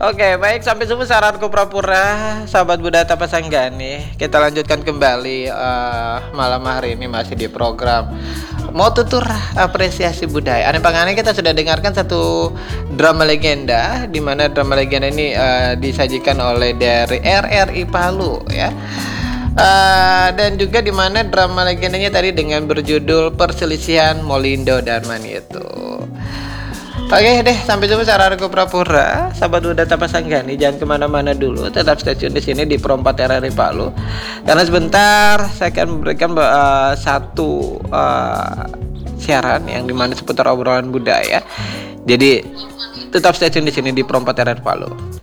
Oke, baik, sampai jumpa saranku Prapura, sahabat budaya Tapasanggani. Kita lanjutkan kembali malam hari ini masih di program Mau Tutur Apresiasi Budaya. Aneh pangane kita sudah dengarkan satu drama legenda, di mana drama legenda ini disajikan oleh dari RRI Palu ya. Dan juga di mana drama legendanya tadi dengan berjudul Perselisihan Molindo dan Manito. Oke deh, sampai jumpa secara Argo Prapura, sahabat udah Tapasanggani. Jangan kemana-mana dulu, tetap stay tune di sini di Pro 4 RRI Palu. Karena sebentar saya akan memberikan satu siaran yang dimana seputar obrolan budaya. Jadi tetap stay tune di sini di Pro 4 RRI Palu.